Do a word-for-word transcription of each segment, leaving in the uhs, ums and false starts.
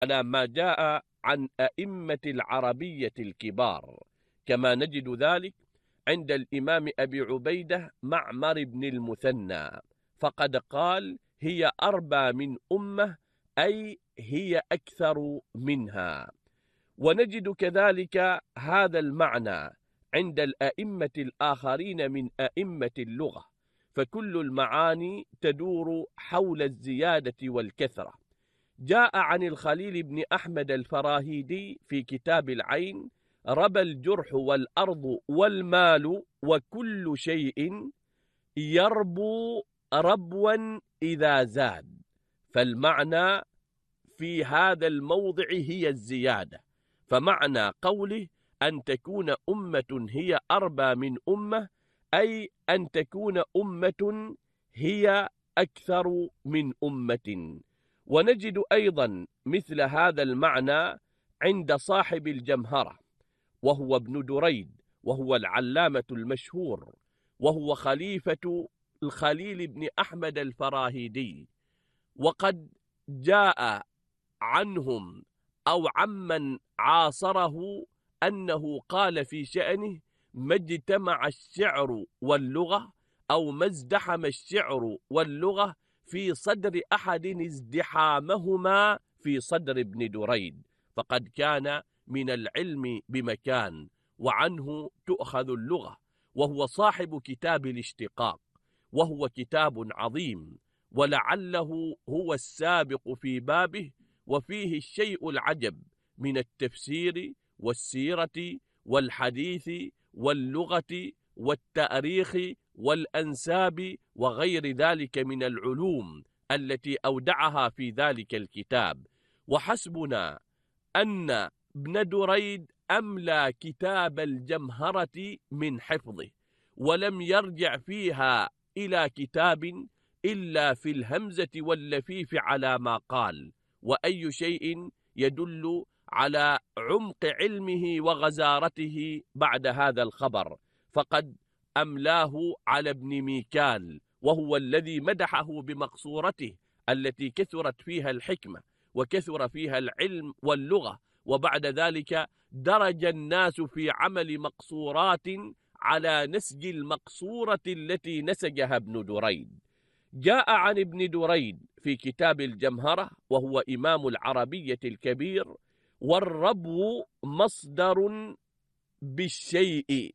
على ما جاء عن أئمة العربية الكبار، كما نجد ذلك عند الإمام أبي عبيدة معمر بن المثنى، فقد قال: هي أربى من أمة، أي هي أكثر منها. ونجد كذلك هذا المعنى عند الأئمة الآخرين من أئمة اللغة، فكل المعاني تدور حول الزيادة والكثرة. جاء عن الخليل بن أحمد الفراهيدي في كتاب العين: ربى الجرح والأرض والمال وكل شيء يربو ربوا إذا زاد. فالمعنى في هذا الموضع هي الزيادة، فمعنى قوله أن تكون أمة هي أربى من أمة، أي أن تكون أمة هي أكثر من أمة. ونجد أيضا مثل هذا المعنى عند صاحب الجمهرة، وهو ابن دريد، وهو العلامة المشهور، وهو خليفة الخليل بن أحمد الفراهيدي. وقد جاء عنهم أو عمن عاصره أنه قال في شأنه: ما اجتمع الشعر واللغة، أو ما ازدحم الشعر واللغة في صدر أحد ازدحامهما في صدر ابن دريد، فقد كان من العلم بمكان، وعنه تؤخذ اللغة، وهو صاحب كتاب الاشتقاق، وهو كتاب عظيم، ولعله هو السابق في بابه، وفيه الشيء العجب من التفسير والسيرة والحديث واللغة والتاريخ والأنساب وغير ذلك من العلوم التي أودعها في ذلك الكتاب. وحسبنا أن ابن دريد أملى كتاب الجمهرة من حفظه، ولم يرجع فيها إلى كتاب إلا في الهمزة واللفيف على ما قال، وأي شيء يدل على عمق علمه وغزارته بعد هذا الخبر، فقد أملاه على ابن ميكال، وهو الذي مدحه بمقصورته التي كثرت فيها الحكمة وكثر فيها العلم واللغة. وبعد ذلك درج الناس في عمل مقصورات على نسج المقصورة التي نسجها ابن دريد. جاء عن ابن دريد في كتاب الجمهرة، وهو إمام العربية الكبير: والربو مصدر بالشيء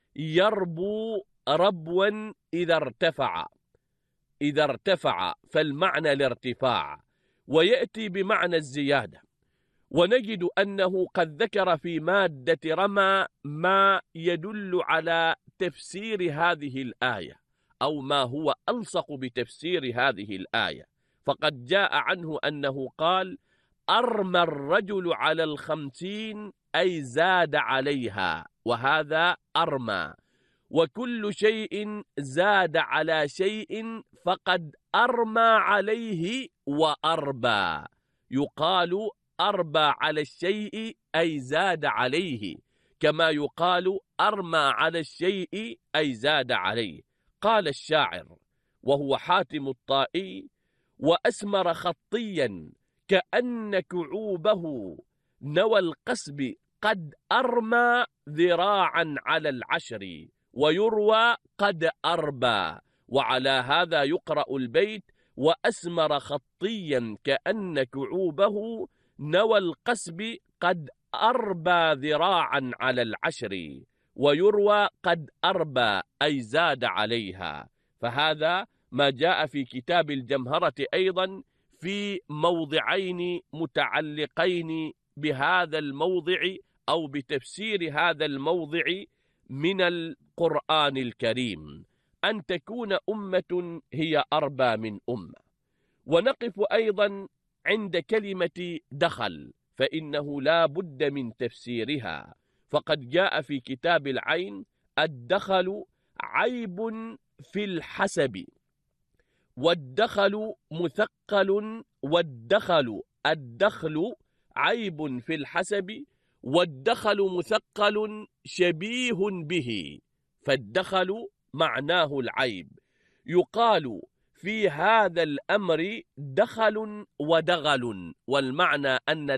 يربو ربوا إذا ارتفع، إذا ارتفع فالمعنى الارتفاع، ويأتي بمعنى الزيادة. ونجد أنه قد ذكر في مادة رمى ما يدل على تفسير هذه الآية، أو ما هو ألصق بتفسير هذه الآية، فقد جاء عنه أنه قال: أرمى الرجل على الخمسين، أي زاد عليها، وهذا أرمى. وكل شيء زاد على شيء فقد أرمى عليه وأربى. يقال أربى على الشيء أي زاد عليه، كما يقال أرمى على الشيء أي زاد عليه. قال الشاعر وهو حاتم الطائي: وأسمر خطيا كأن كعوبه نوى القسب قد أرمى ذراعا على العشر، ويروى قد أربى. وعلى هذا يقرأ البيت: وأسمر خطيا كأن كعوبه نوى القسب قد أربى ذراعا على العشر، ويروى قد أربى أي زاد عليها. فهذا ما جاء في كتاب الجمهرة أيضا في موضعين متعلقين بهذا الموضع أو بتفسير هذا الموضع من القرآن الكريم: أن تكون أمة هي أربى من أمة. ونقف أيضا عند كلمة دخل، فإنه لا بد من تفسيرها، فقد جاء في كتاب العين: الدخل عيب في الحسب، والدخل مثقل، والدخل الدخل عيب في الحسب، والدخل مثقل شبيه به. فالدخل معناه العيب. يقال في هذا الأمر دخل ودغل، والمعنى أن